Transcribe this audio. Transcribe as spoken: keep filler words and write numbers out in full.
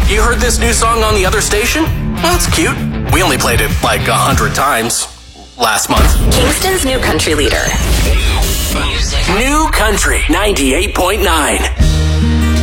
you heard this new song on the other station? Well, it's cute. We only played it like a hundred times last month. Kingston's new country leader. New Country ninety-eight point nine.